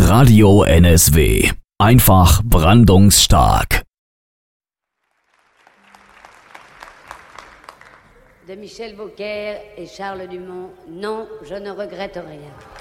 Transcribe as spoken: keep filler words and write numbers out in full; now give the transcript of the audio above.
Radio N S W. Einfach brandungsstark. De Michel Beaucaire et Charles Dumont. Non, je ne regrette rien.